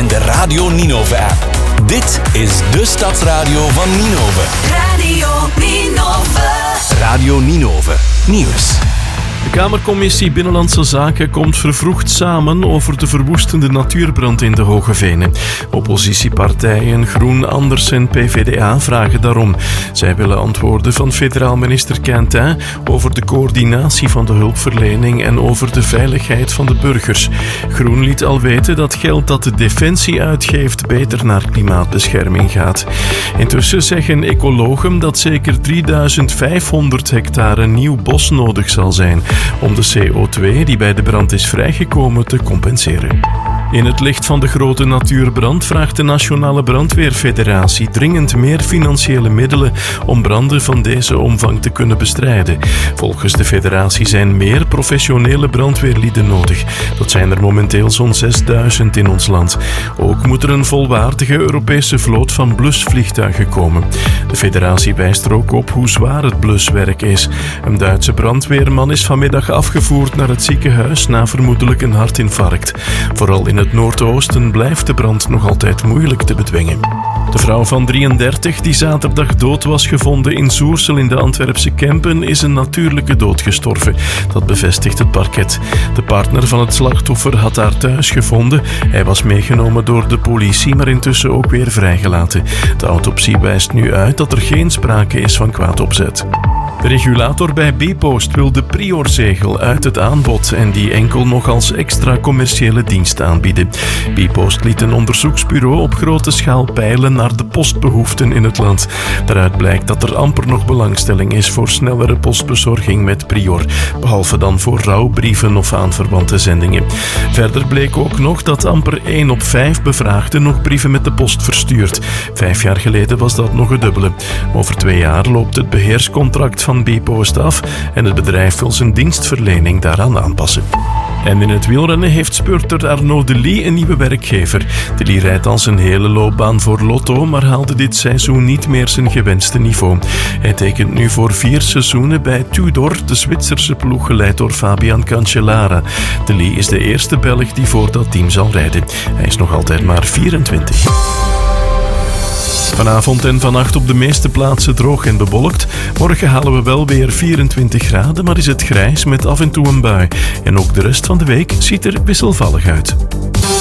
en de Radio Ninove-app. Dit is de Stadsradio van Ninove. Radio Ninove. Radio Ninove Nieuws. De Kamercommissie Binnenlandse Zaken komt vervroegd samen over de verwoestende natuurbrand in de Hoge Venen. Oppositiepartijen Groen, Anders en PvdA vragen daarom. Zij willen antwoorden van federaal minister Quintin over de coördinatie van de hulpverlening en over de veiligheid van de burgers. Groen liet al weten dat geld dat de Defensie uitgeeft beter naar klimaatbescherming gaat. Intussen zeggen ecologen dat zeker 3500 hectare nieuw bos nodig zal zijn om de CO2 die bij de brand is vrijgekomen te compenseren. In het licht van de grote natuurbrand vraagt de Nationale Brandweerfederatie dringend meer financiële middelen om branden van deze omvang te kunnen bestrijden. Volgens de federatie zijn meer professionele brandweerlieden nodig. Dat zijn er momenteel zo'n 6000 in ons land. Ook moet er een volwaardige Europese vloot van blusvliegtuigen komen. De federatie wijst er ook op hoe zwaar het bluswerk is. Een Duitse brandweerman is vanmiddag afgevoerd naar het ziekenhuis na vermoedelijk een hartinfarct. Vooral in het noordoosten blijft de brand nog altijd moeilijk te bedwingen. De vrouw van 33 die zaterdag dood was gevonden in Soersel in de Antwerpse Kempen is een natuurlijke dood gestorven. Dat bevestigt het parket. De partner van het slachtoffer had haar thuis gevonden. Hij was meegenomen door de politie, maar intussen ook weer vrijgelaten. De autopsie wijst nu uit dat er geen sprake is van kwaad opzet. De regulator bij bpost wil de Prior-zegel uit het aanbod en die enkel nog als extra commerciële dienst aanbieden. bpost liet een onderzoeksbureau op grote schaal peilen naar de postbehoeften in het land. Daaruit blijkt dat er amper nog belangstelling is voor snellere postbezorging met Prior, behalve dan voor rouwbrieven of aanverwante zendingen. Verder bleek ook nog dat amper 1 op 5 bevraagden nog brieven met de post verstuurt. 5 jaar geleden was dat nog het dubbele. Over 2 jaar loopt het beheerscontract van bpost af en het bedrijf wil zijn dienstverlening daaraan aanpassen. En in het wielrennen heeft spurter Arnaud Delis een nieuwe werkgever. Delis rijdt al zijn hele loopbaan voor Lotto, maar haalde dit seizoen niet meer zijn gewenste niveau. Hij tekent nu voor 4 seizoenen bij Tudor, de Zwitserse ploeg geleid door Fabian Cancellara. Delis is de eerste Belg die voor dat team zal rijden. Hij is nog altijd maar 24. Vanavond en vannacht op de meeste plaatsen droog en bewolkt. Morgen halen we wel weer 24 graden, maar is het grijs met af en toe een bui. En ook de rest van de week ziet er wisselvallig uit.